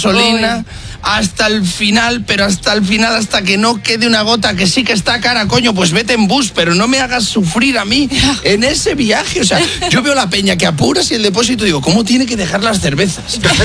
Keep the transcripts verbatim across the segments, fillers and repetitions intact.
gasolina. Uy. Hasta el final, pero hasta el final, hasta que no quede una gota, que sí que está cara, coño, pues vete en bus, pero no me hagas sufrir a mí en ese viaje. O sea, yo veo la peña que apuras y el depósito, digo, ¿cómo tiene que dejar las cervezas?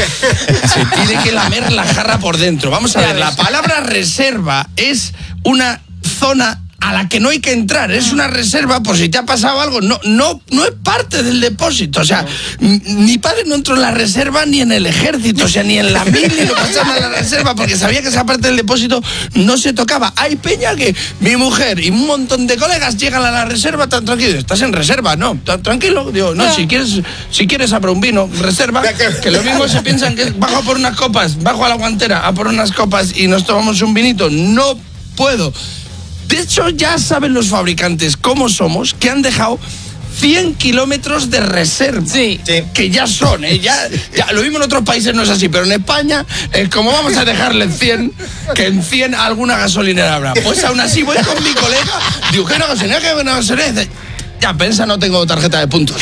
Se tiene que lamer la jarra por dentro. Vamos a ver, la palabra reserva es una zona a la que no hay que entrar, es una reserva por si te ha pasado algo, no, no, no es parte del depósito, o sea, m- mi padre no entró en la reserva ni en el ejército, o sea, ni en la mili lo pasaron a la reserva porque sabía que esa parte del depósito no se tocaba. Hay peña que mi mujer y un montón de colegas llegan a la reserva tan tranquilos, estás en reserva, no, tan tranquilo, digo, no, si quieres, si quieres a por un vino, reserva, que lo mismo se piensan que bajo a por unas copas, bajo a la guantera a por unas copas y nos tomamos un vinito, no puedo. De hecho, ya saben los fabricantes cómo somos, que han dejado cien kilómetros de reserva. Sí. Sí. Que ya son, ¿eh? Ya, ya, lo mismo en otros países no es así, pero en España, eh, como vamos a dejarle cien, que en cien alguna gasolinera habrá. Pues aún así voy con mi colega, digo, ¿qué una gasolinera? ¿Qué una gasolinera? Ya, pensa, no tengo tarjeta de puntos.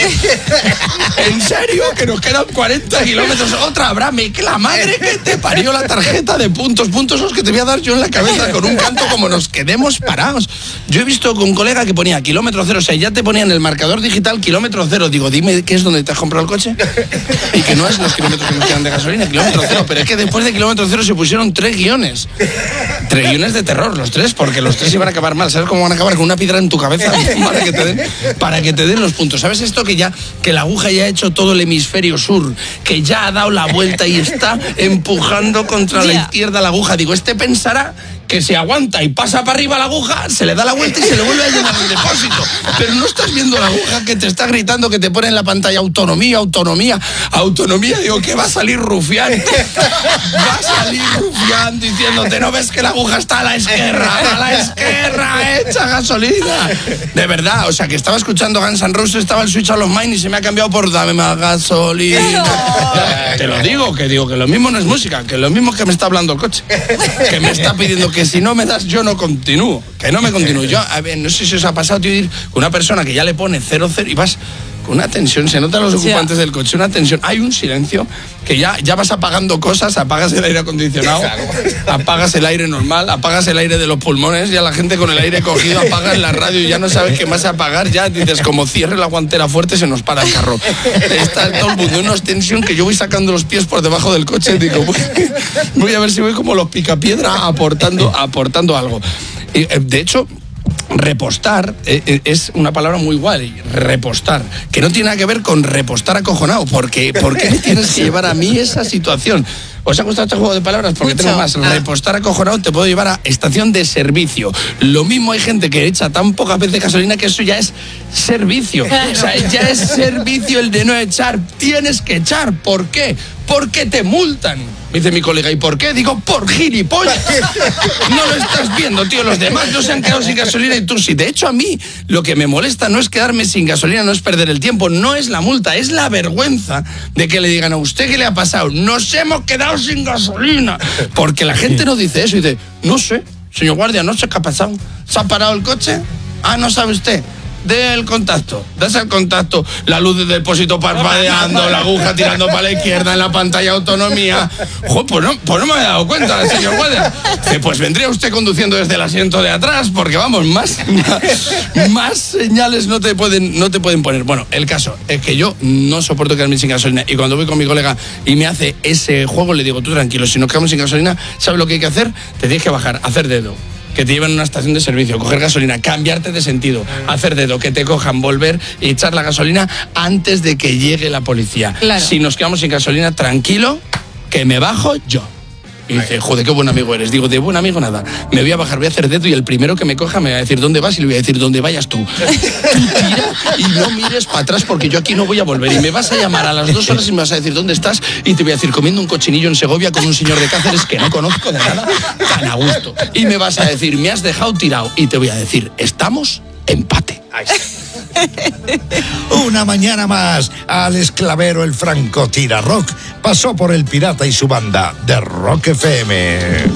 ¿En serio? Que nos quedan cuarenta kilómetros. Otra habrá, me que la madre que te parió la tarjeta de puntos. Puntos los que te voy a dar yo en la cabeza con un canto como nos quedemos parados. Yo he visto con un colega que ponía kilómetro cero, o sea, ya te ponía en el marcador digital kilómetro cero. Digo, dime qué es donde te has comprado el coche. Y que no es los kilómetros que nos quedan de gasolina, kilómetro cero. Pero es que después de kilómetro cero se pusieron tres guiones. Tres guiones de terror, los tres, porque los tres iban a acabar mal. ¿Sabes cómo van a acabar? Con una piedra en tu cabeza para que te den, para que te den los puntos. ¿Sabes esto? Que ya, que la aguja ya ha hecho todo el hemisferio sur, que ya ha dado la vuelta y está empujando contra la izquierda la aguja. Digo, este pensará que se aguanta y pasa para arriba la aguja, se le da la vuelta y se le vuelve a llenar el depósito. Pero no estás viendo la aguja que te está gritando, que te pone en la pantalla autonomía, autonomía, autonomía. Digo, que va a salir rufián. Va a salir rufián diciéndote, ¿no ves que la aguja está a la izquierda? A la izquierda, echa gasolina. De verdad, o sea, que estaba escuchando Guns N' Roses, estaba el Switch on of Mine y se me ha cambiado por dame más gasolina. Te lo digo, que digo, que lo mismo no es música, que lo mismo es que me está hablando el coche. Que me está pidiendo que si no me das yo no continúo, que no me continúo. Yo, a ver, no sé si os ha pasado, tío, ir con una persona que ya le pone cero cero y vas con una tensión, se notan los ocupantes del coche, una tensión, hay un silencio que ya, ya vas apagando cosas, apagas el aire acondicionado, apagas el aire normal, apagas el aire de los pulmones, ya la gente con el aire cogido apaga la radio y ya no sabes qué más apagar, ya dices, como cierre la guantera fuerte se nos para el carro. Está todo el mundo en una tensión que yo voy sacando los pies por debajo del coche y digo, voy, voy a ver si voy como los picapiedra aportando, aportando algo. Y, de hecho, repostar eh, es una palabra muy guay, repostar, que no tiene nada que ver con repostar acojonado, porque ¿por qué me tienes que llevar a mí esa situación? ¿Os ha gustado este juego de palabras? Porque Mucho. tengo más. Repostar acojonado te puedo llevar a estación de servicio. Lo mismo hay gente que echa tan pocas veces gasolina que eso ya es servicio. O sea, ya es servicio el de no echar. Tienes que echar. ¿Por qué? Porque te multan. Me dice mi colega, ¿y por qué? Digo, por gilipollas. No lo estás viendo, tío. Los demás no se han quedado sin gasolina y tú sí. De hecho, a mí lo que me molesta no es quedarme sin gasolina, no es perder el tiempo, no es la multa, es la vergüenza de que le digan a usted qué le ha pasado. Nos hemos quedado sin gasolina. Porque la gente no dice eso y dice, no sé, señor guardia, no sé qué ha pasado. ¿Se ha parado el coche? Ah, no sabe usted. Dé el contacto, das el contacto, la luz del depósito parpadeando, la aguja tirando para la izquierda en la pantalla autonomía. Jo, pues, no, pues no me había dado cuenta, señor guardia. Dice, pues vendría usted conduciendo desde el asiento de atrás, porque vamos, más, más, más señales no te, pueden, no te pueden poner. Bueno, el caso es que yo no soporto quedarme sin gasolina y cuando voy con mi colega y me hace ese juego, le digo, tú tranquilo, si nos quedamos sin gasolina, ¿sabes lo que hay que hacer? Te tienes que bajar, hacer dedo. Que te lleven a una estación de servicio, coger gasolina, cambiarte de sentido, hacer dedo, que te cojan, volver y echar la gasolina antes de que llegue la policía. Claro. Si nos quedamos sin gasolina, tranquilo, que me bajo yo. Y dice, joder, qué buen amigo eres. Digo, de buen amigo nada. Me voy a bajar, voy a hacer dedo y el primero que me coja me va a decir dónde vas y le voy a decir dónde vayas tú. Tú tira y no mires para atrás porque yo aquí no voy a volver. Y me vas a llamar a las dos horas y me vas a decir dónde estás y te voy a decir comiendo un cochinillo en Segovia con un señor de Cáceres que no conozco de nada tan a gusto. Y me vas a decir, me has dejado tirado. Y te voy a decir, estamos empate. Una mañana más, Alex Clavero, el franco tira rock, pasó por El Pirata y su banda de Rock F M.